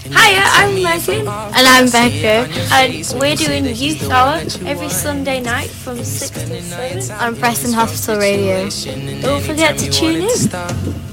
Hiya, I'm Megan. And I'm Becca. And we're doing Youth Hour every Sunday night from 6 to 7 on Preston Hospital Radio. Don't forget to tune in.